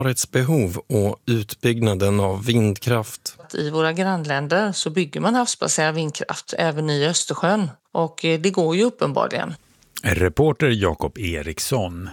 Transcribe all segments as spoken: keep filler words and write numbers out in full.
behov och utbyggnaden av vindkraft. I våra grannländer så bygger man havsbaserad vindkraft även i Östersjön och det går ju uppenbarligen. Reporter Jakob Eriksson.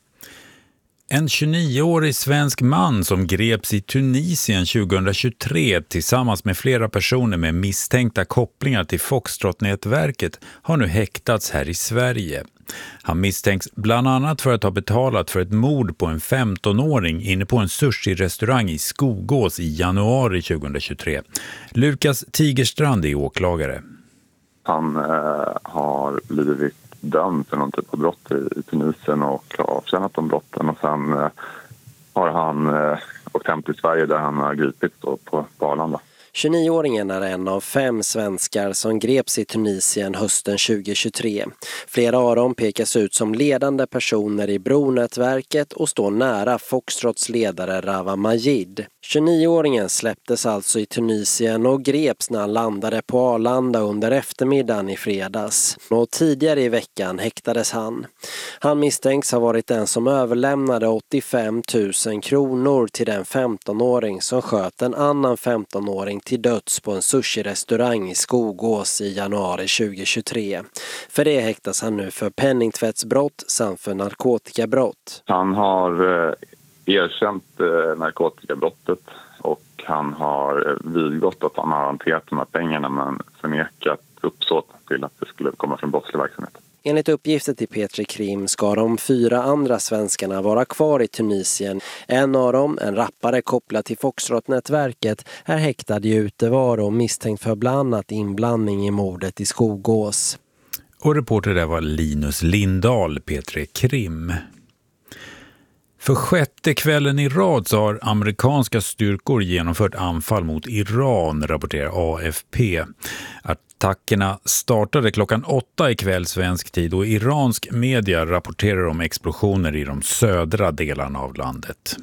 En tjugonioårig svensk man som greps i Tunisien tjugohundratjugotre tillsammans med flera personer med misstänkta kopplingar till Foxtrot-nätverket har nu häktats här i Sverige. Han misstänks bland annat för att ha betalat för ett mord på en femtonåring inne på en sushi-restaurang i Skogås i januari tjugohundratjugotre. Lukas Tigerstrand är åklagare. Han eh, har blivit dömd för någon typ av brott i, i Tunisien och avtjänat de brotten. Och sen eh, har han eh, åkt hem till Sverige där han har gripits på, på Arlanda. tjugonioåringen är en av fem svenskar som greps i Tunisien hösten tjugohundratjugotre. Flera av dem pekas ut som ledande personer i Bronätverket och står nära Foxtrots ledare Rawa Majid. tjugonioåringen släpptes alltså i Tunisien och greps när han landade på Arlanda under eftermiddagen i fredags. Och tidigare i veckan häktades han. Han misstänks ha varit den som överlämnade åttiofem tusen kronor till den femtonåring som sköt en annan femtonåring till döds på en sushi-restaurang i Skogås i januari tjugohundratjugotre. För det häktas han nu för penningtvättsbrott samt för narkotikabrott. Han har eh, erkänt eh, narkotikabrottet och han har eh, vidgått att han har hanterat de här pengarna men förnekat uppsåt till att det skulle komma från brottslig verksamhet. Enligt uppgifter till Petri Krim ska de fyra andra svenskarna vara kvar i Tunisien. En av dem, en rappare kopplad till Foxtrot-nätverket, är häktad i utevaro och misstänkt för bland annat inblandning i mordet i Skogås. Och reporter där var Linus Lindahl, Petri Krim. För sjätte kvällen i rad så har amerikanska styrkor genomfört anfall mot Iran, rapporterar A F P. Attackerna startade klockan åtta i kväll svensk tid och iransk media rapporterar om explosioner i de södra delarna av landet.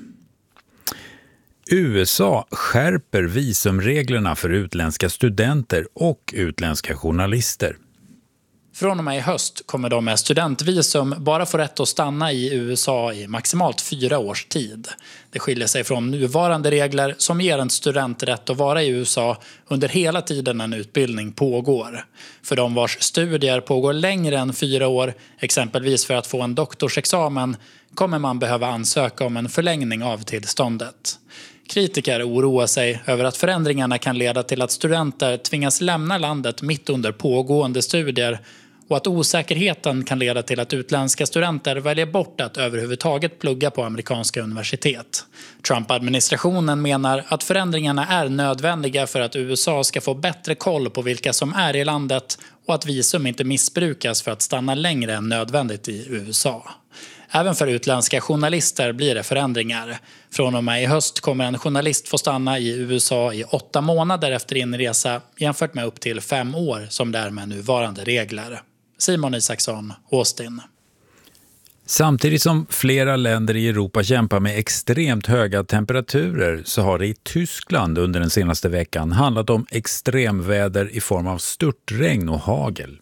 U S A skärper visumreglerna för utländska studenter och utländska journalister. Från och med i höst kommer de med studentvisum bara få rätt att stanna i U S A i maximalt fyra års tid. Det skiljer sig från nuvarande regler som ger en student rätt att vara i U S A under hela tiden en utbildning pågår. För de vars studier pågår längre än fyra år, exempelvis för att få en doktorsexamen, kommer man behöva ansöka om en förlängning av tillståndet. Kritiker oroar sig över att förändringarna kan leda till att studenter tvingas lämna landet mitt under pågående studier och att osäkerheten kan leda till att utländska studenter väljer bort att överhuvudtaget plugga på amerikanska universitet. Trump-administrationen menar att förändringarna är nödvändiga för att U S A ska få bättre koll på vilka som är i landet och att visum inte missbrukas för att stanna längre än nödvändigt i U S A. Även för utländska journalister blir det förändringar. Från och med i höst kommer en journalist få stanna i U S A i åtta månader efter inresa jämfört med upp till fem år som det är med nuvarande regler. Simon Isaksson, Austin. Samtidigt som flera länder i Europa kämpar med extremt höga temperaturer så har det i Tyskland under den senaste veckan handlat om extremväder i form av störtregn och hagel.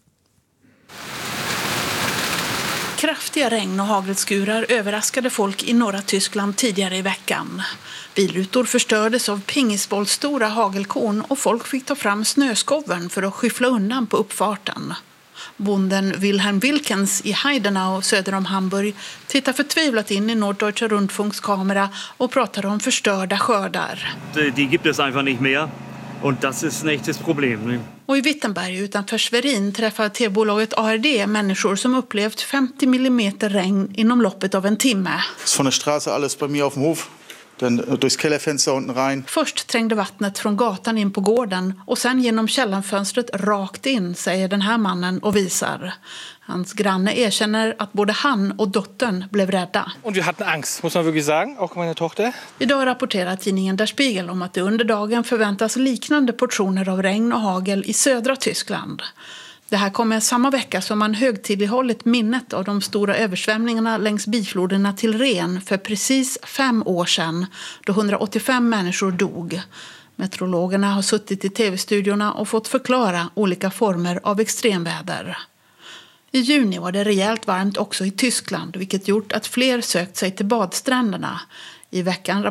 Kraftiga regn- och hagelskurar överraskade folk i norra Tyskland tidigare i veckan. Bilrutor förstördes av pingisbollstora hagelkorn och folk fick ta fram snöskoven för att skyffla undan på uppfarten. Bonden Wilhelm Wilkens i Heidenau söder om Hamburg tittar förtvivlat in i Norddeutsche Rundfunks kamera och pratar om förstörda skördar. Die gibt es einfach nicht mehr. Och das ist ein echtes Problem. Och i Wittenberg utanför Schwerin träffar T-bolaget A R D människor som upplevt femtio millimeter regn inom loppet av en timme. Från der Straße alles bei mir auf dem Hof. Dann durchs Kellerfenster unten rein. Först trängde vattnet från gatan in på gården och sen genom källarfönstret rakt in, säger den här mannen och visar. Hans granne erkänner att både han och dottern blev rädda. Och vi hade angst, måste man wirklich sagen, också min dotter. Idag rapporterar tidningen Der Spiegel om att det under dagen förväntas liknande portioner av regn och hagel i södra Tyskland. Det här kommer samma vecka som man högtidlighållit minnet av de stora översvämningarna längs bifloderna till Ren för precis fem år sedan, då hundraåttiofem människor dog. Meteorologerna har suttit i tv-studiorna och fått förklara olika former av extremväder. I juni var det rejält varmt också i Tyskland, vilket gjort att fler sökt sig till badstränderna. I veckan